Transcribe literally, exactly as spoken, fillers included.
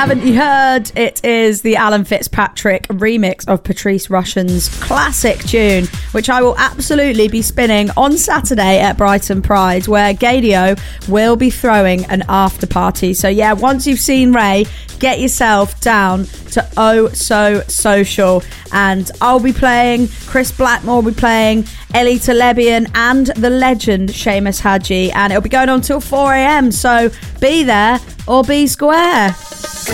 Haven't you heard? It is the Alan Fitzpatrick remix of Patrice Rushen's classic tune, which I will absolutely be spinning on Saturday at Brighton Pride, where Gadio will be throwing an after party. So yeah, once you've seen Ray, get yourself down to Oh So Social, and I'll be playing, Chris Blackmore will be playing, Ellie Telebian and the legend Seamus Hadji, and it'll be going on till four a.m, so be there or be square.